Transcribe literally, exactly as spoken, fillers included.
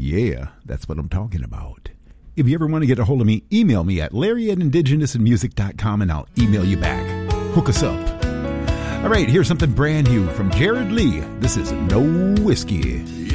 Yeah, that's what I'm talking about. If you ever want to get a hold of me, email me at larry at indigenous and music dot com and I'll email you back. Hook us up. All right, here's something brand new from Jared Lee. This is No Whiskey.